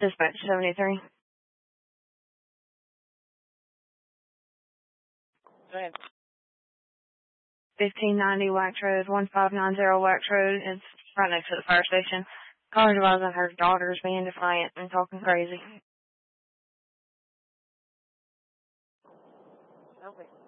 Dispatch 73. Go ahead. 1590 Wax Road, 1590 Wax Road. It's right next to the fire station. Caller's advising her daughter's being defiant and talking crazy. Okay.